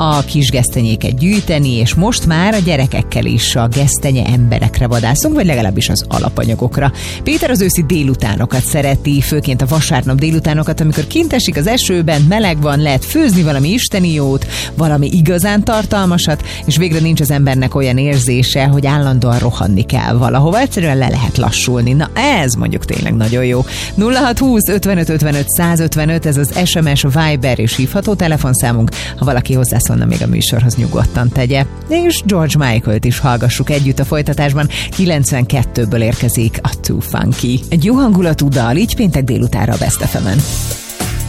a kis gesztenyéket gyűjteni, és most már a gyerekekkel is a gesztenye emberekre vadászunk, vagy legalábbis az alapanyagokra. Péter az őszi délutánokat szereti, főként a vasárnap délutánokat, amikor kint esik az esőben, meleg van, lehet főzni valami isteni jót, valami igazán tartalmasat, és végre nincs az embernek olyan érzése, hogy állandóan rohanni kell valahova, egyszerűen le lehet lassulni. Na ez mondjuk tényleg nagyon jó. 0620 55 55 155, ez az SMS, Viber és hívható telefonszámunk, ha valaki hozzászólna még a műsorhoz, nyugodtan tegye. És George Michael-t is hallgassuk együtt a folytatásban, 92-ből érkezik a Too Funky. Egy jó hangulatú dal, így péntek délutánra a Best FM-en.